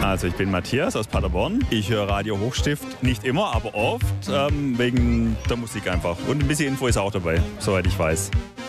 Also ich bin Matthias aus Paderborn. Ich höre Radio Hochstift nicht immer, aber oft, wegen der Musik einfach. Und ein bisschen Info ist auch dabei, soweit ich weiß.